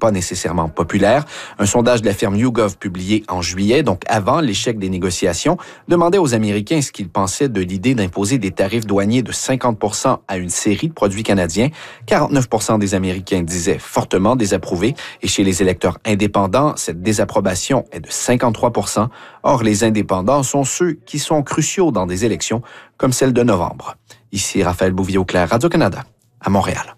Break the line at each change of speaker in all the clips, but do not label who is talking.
pas nécessairement populaire. Un sondage de la firme YouGov publié en juillet, donc avant l'échec des négociations, demandait aux Américains ce qu'ils pensaient de l'idée d'imposer des tarifs douaniers de 50% à une série de produits canadiens. 49% des Américains disaient fortement désapprouver. Et chez les électeurs indépendants, cette désapprobation est de 53%. Or, les indépendants sont ceux qui sont cruciaux dans des élections comme celle de novembre. Ici Raphaël Bouvier-Auclair, Radio-Canada, à Montréal.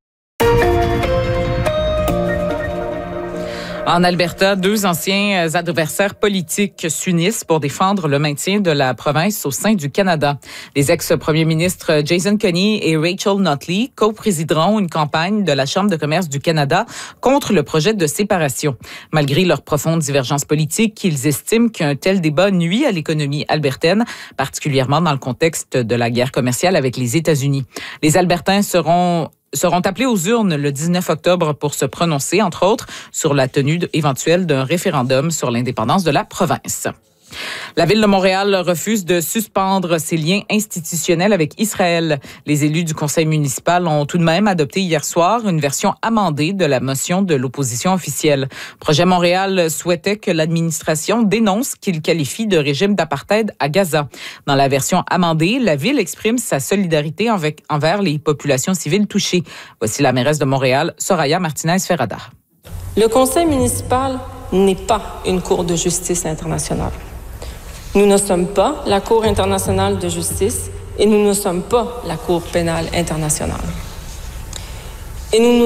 En Alberta, 2 anciens adversaires politiques s'unissent pour défendre le maintien de la province au sein du Canada. Les ex-premiers ministres Jason Kenney et Rachel Notley co-présideront une campagne de la Chambre de commerce du Canada contre le projet de séparation. Malgré leurs profondes divergences politiques, ils estiment qu'un tel débat nuit à l'économie albertaine, particulièrement dans le contexte de la guerre commerciale avec les États-Unis. Les Albertains seront appelés aux urnes le 19 octobre pour se prononcer, entre autres, sur la tenue éventuelle d'un référendum sur l'indépendance de la province. La Ville de Montréal refuse de suspendre ses liens institutionnels avec Israël. Les élus du conseil municipal ont tout de même adopté hier soir une version amendée de la motion de l'opposition officielle. Projet Montréal souhaitait que l'administration dénonce qu'il qualifie de régime d'apartheid à Gaza. Dans la version amendée, la Ville exprime sa solidarité envers les populations civiles touchées. Voici la mairesse de Montréal, Soraya Martinez-Ferrada.
Le conseil municipal n'est pas une cour de justice internationale. Nous ne sommes pas la Cour internationale de justice et nous ne sommes pas la Cour pénale internationale. Et nous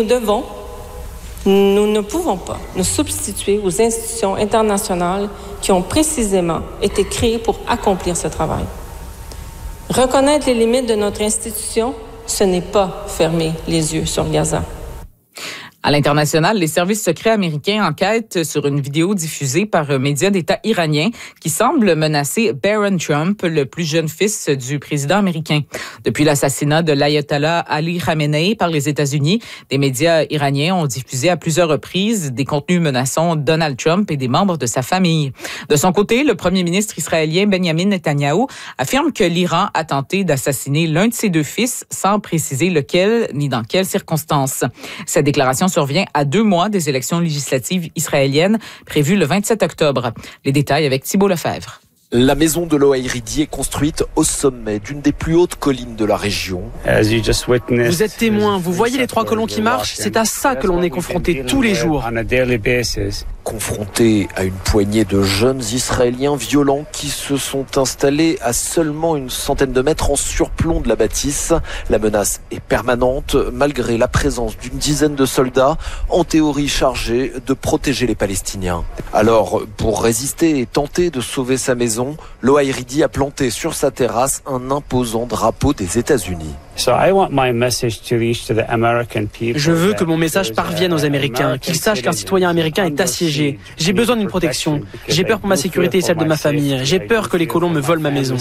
ne pouvons pas nous substituer aux institutions internationales qui ont précisément été créées pour accomplir ce travail. Reconnaître les limites de notre institution, ce n'est pas fermer les yeux sur Gaza.
À l'international, les services secrets américains enquêtent sur une vidéo diffusée par un média d'État iranien qui semble menacer Barron Trump, le plus jeune fils du président américain. Depuis l'assassinat de l'ayatollah Ali Khamenei par les États-Unis, des médias iraniens ont diffusé à plusieurs reprises des contenus menaçant Donald Trump et des membres de sa famille. De son côté, le premier ministre israélien Benjamin Netanyahou affirme que l'Iran a tenté d'assassiner l'un de ses 2 fils sans préciser lequel ni dans quelles circonstances. Cette déclaration survient à 2 mois des élections législatives israéliennes prévues le 27 octobre. Les détails avec Thibault Lefebvre.
La maison de l'Ohaïridi est construite au sommet d'une des plus hautes collines de la région.
Vous êtes témoin, vous voyez les 3 colons qui marchent, c'est à ça que l'on est confronté tous les jours.
Confronté à une poignée de jeunes Israéliens violents qui se sont installés à seulement une centaine de mètres en surplomb de la bâtisse. La menace est permanente malgré la présence d'une dizaine de soldats, en théorie chargés de protéger les Palestiniens. Alors, pour résister et tenter de sauver sa maison, l'Ohaïridi a planté sur sa terrasse un imposant drapeau des États-Unis.
Je veux que mon message parvienne aux Américains, qu'ils sachent qu'un citoyen américain est assiégé. J'ai besoin d'une protection. J'ai peur pour ma sécurité et celle de ma famille. J'ai peur que les colons me volent ma maison.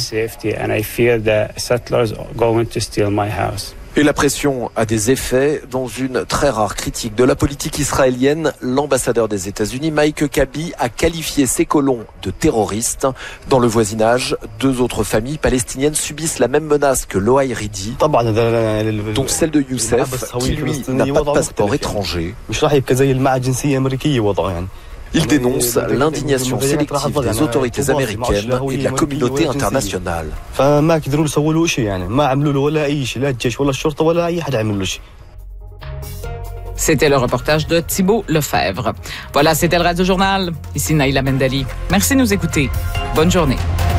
Et la pression a des effets. Dans une très rare critique de la politique israélienne, l'ambassadeur des États-Unis, Mike Kabi, a qualifié ces colons de terroristes. Dans le voisinage, 2 autres familles palestiniennes subissent la même menace que l'Ohaïridi, dont celle de Youssef, qui lui n'a pas de passeport étranger. Il dénonce l'indignation sélective des autorités américaines et de la communauté internationale.
C'était le reportage de Thibault Lefebvre. Voilà, c'était le Radio Journal. Ici Naïla Mendali. Merci de nous écouter. Bonne journée.